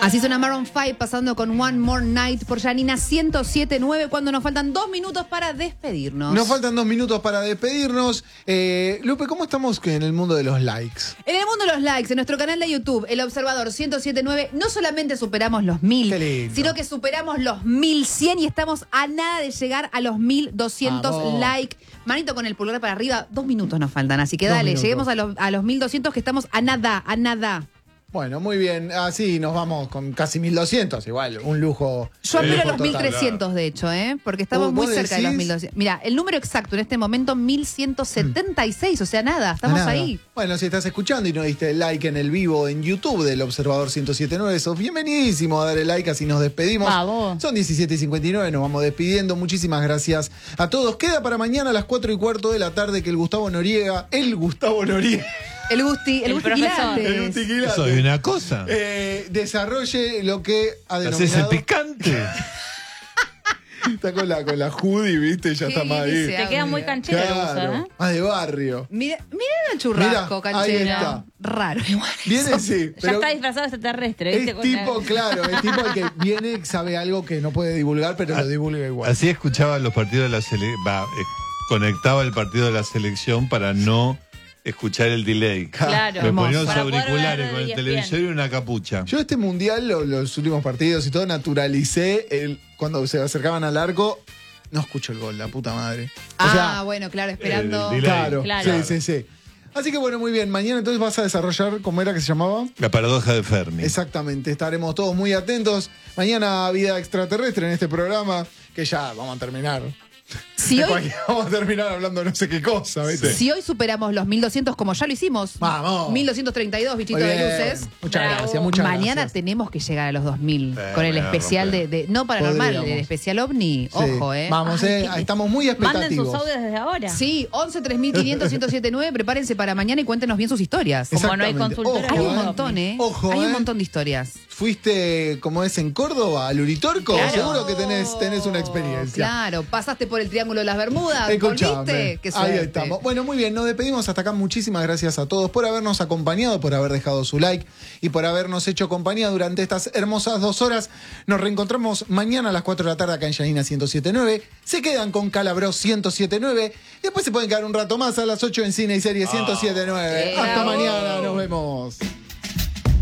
Así suena Maroon 5 pasando con One More Night por Yanina 107.9 cuando nos faltan 2 minutos para despedirnos. Nos faltan 2 minutos para despedirnos. Lupe, ¿cómo estamos en el mundo de los likes? En el mundo de los likes, en nuestro canal de YouTube, El Observador 107.9, no solamente superamos los 1000, sino que superamos los 1100 y estamos a nada de llegar a los 1200 likes. Manito con el pulgar para arriba, 2 minutos nos faltan, así que dale, lleguemos a los 1200 que estamos a nada, a nada. Bueno, muy bien. Así nos vamos con casi 1200. Igual, un lujo. Yo aspiro a los 1300, de hecho, porque estamos muy cerca de los 1200. Mira, el número exacto en este momento, 1176. O sea, nada, estamos ahí. Bueno, si estás escuchando y no diste like en el vivo en YouTube del Observador 107.9, sos bienvenidísimo a dar el like, así nos despedimos. Son 17:59, nos vamos despidiendo. Muchísimas gracias a todos. Queda para mañana a las 4:15 de la tarde que el Gustavo Noriega. El Gusti Quilates. Eso es una cosa. Desarrolle lo que ha denominado... ¿Haces el picante? Está con la hoodie, ¿viste? Ya está más ahí. Te queda muy canchero, claro, más de barrio. Mira el churrasco, canchero. Ahí está. Raro. Viene, sí. Ya está disfrazado de extraterrestre, ¿viste? Es tipo, claro, es tipo el que viene, sabe algo que no puede divulgar, pero lo divulga igual. Así escuchaba los partidos de la selección. Conectaba el partido de la selección para no escuchar el delay. Claro. Me ponía los Para auriculares con el televisor y una capucha. Yo este mundial, los últimos partidos y todo, naturalicé cuando se acercaban al arco, no escucho el gol, la puta madre. Bueno, claro, esperando. Claro. Sí. Así que bueno, muy bien. Mañana entonces vas a desarrollar, ¿cómo era que se llamaba? La paradoja de Fermi. Exactamente, estaremos todos muy atentos. Mañana vida extraterrestre en este programa, que ya vamos a terminar. Vamos a terminar hablando de no sé qué cosa, ¿viste? Si hoy superamos los 1200 como ya lo hicimos, vamos. 1232, bichito de luces. Muchas gracias. Mañana tenemos que llegar a los 2000 con el especial de no paranormal, el especial OVNI. Sí. Ojo, Vamos, estamos muy expectativos. Manden sus audios desde ahora. Sí, 11 3500 1079, prepárense para mañana y cuéntenos bien sus historias. Como no hay consultorio. Hay un montón, Ojo, hay un montón de historias. ¿Fuiste, como es, en Córdoba, al Uritorco? Claro. Seguro que tenés una experiencia. Claro, pasaste por el Triángulo de las Bermudas, Escuchame. volviste. Qué suerte. Ahí estamos. Bueno, muy bien, nos despedimos hasta acá. Muchísimas gracias a todos por habernos acompañado, por haber dejado su like y por habernos hecho compañía durante estas hermosas 2 horas. Nos reencontramos mañana a las 4 de la tarde acá en Yanina 107.9. Se quedan con Calabros 107.9. Después se pueden quedar un rato más a las 8 en Cine y Serie 107.9. Hasta mañana, nos vemos.